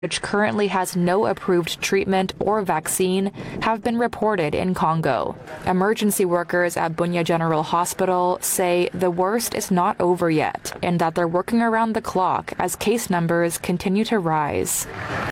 which currently has no approved treatment or vaccine, have been reported in Congo. Emergency workers at Bunia General Hospital say the worst is not over yet and that they're working around the clock as case numbers continue to rise.